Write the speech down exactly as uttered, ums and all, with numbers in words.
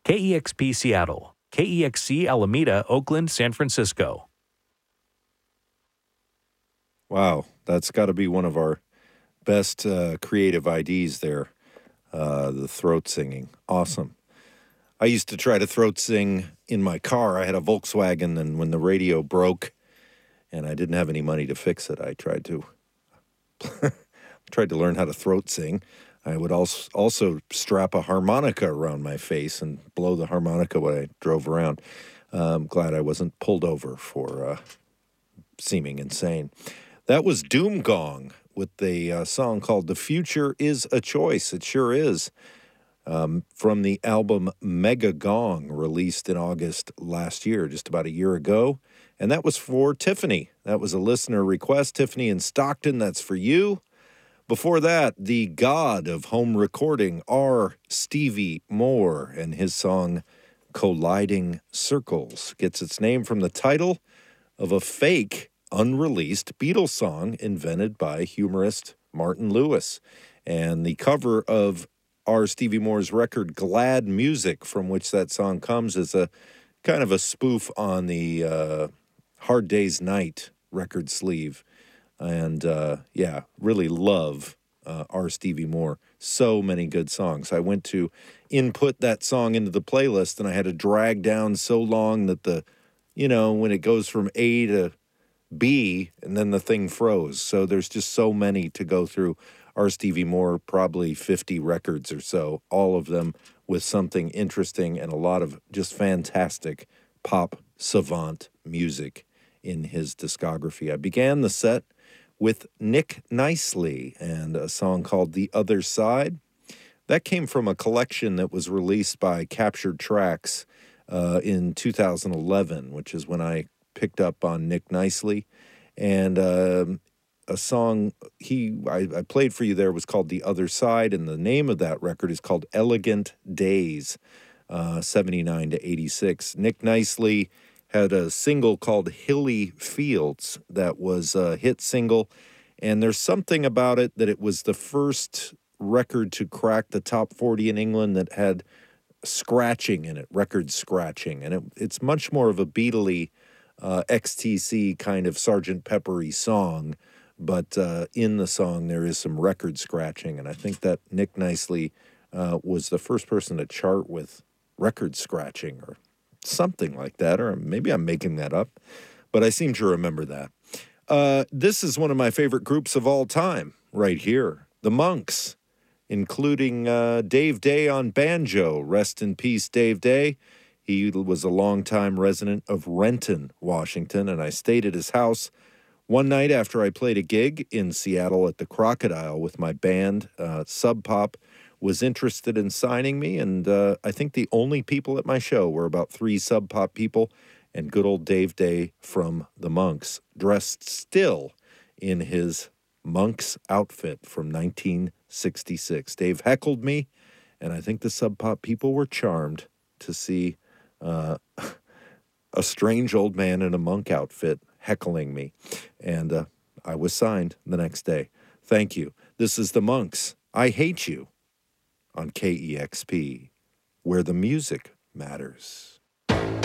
K E X P Seattle, K E X C Alameda, Oakland, San Francisco. Wow, that's got to be one of our best uh, creative I Ds there, uh, the throat singing. Awesome. I used to try to throat sing in my car. I had a Volkswagen, and when the radio broke and I didn't have any money to fix it, I tried to tried to learn how to throat sing. I would also also strap a harmonica around my face and blow the harmonica when I drove around. Uh, I'm glad I wasn't pulled over for uh, seeming insane. That was Doom Gong with the uh, song called "The Future Is a Choice." It sure is. Um, from the album Mega Gong, released in August last year, just about a year ago. And that was for Tiffany. That was a listener request. Tiffany in Stockton, that's for you. Before that, the god of home recording, R. Stevie Moore, and his song Colliding Circles gets its name from the title of a fake, unreleased Beatles song invented by humorist Martin Lewis. And the cover of R. Stevie Moore's record, Glad Music, from which that song comes, is a kind of a spoof on the uh, Hard Day's Night record sleeve. And, uh, yeah, really love uh, R. Stevie Moore. So many good songs. I went to input that song into the playlist, and I had to drag down so long that the, you know, when it goes from A to B, and then the thing froze. So there's just so many to go through. R. Stevie Moore, probably fifty records or so, all of them with something interesting and a lot of just fantastic pop savant music in his discography. I began the set with Nick Nicely and a song called The Other Side. That came from a collection that was released by Captured Tracks uh, in two thousand eleven, which is when I picked up on Nick Nicely. And um, a song he I, I played for you there was called The Other Side, and the name of that record is called Elegant Days, uh, seventy-nine to eighty-six. Nick Nicely had a single called Hilly Fields that was a hit single, and there's something about it that it was the first record to crack the top forty in England that had scratching in it, record scratching, and it, it's much more of a Beatley uh, X T C kind of Sergeant Peppery song. But uh, in the song, there is some record scratching, and I think that Nick Nicely uh, was the first person to chart with record scratching or something like that, or maybe I'm making that up, but I seem to remember that. Uh, this is one of my favorite groups of all time right here, the Monks, including uh, Dave Day on banjo. Rest in peace, Dave Day. He was a longtime resident of Renton, Washington, and I stayed at his house one night after I played a gig in Seattle at the Crocodile with my band. uh, Sub Pop was interested in signing me, and uh, I think the only people at my show were about three Sub Pop people and good old Dave Day from the Monks, dressed still in his Monks outfit from nineteen sixty-six. Dave heckled me, and I think the Sub Pop people were charmed to see uh, a strange old man in a monk outfit heckling me. And uh, I was signed the next day. Thank you. This is the Monks. I Hate You on K E X P, where the music matters.